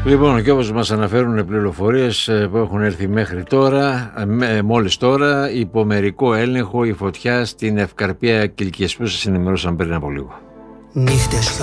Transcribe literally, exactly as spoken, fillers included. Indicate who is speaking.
Speaker 1: Λοιπόν, και όπως μας αναφέρουν πληροφορίες που έχουν έρθει μέχρι τώρα, μόλις τώρα, υπό μερικό έλεγχο η φωτιά στην Ευκαρπία Κιλκιεσπού, σας ενημερώσαν πριν από λίγο.
Speaker 2: Νύχτες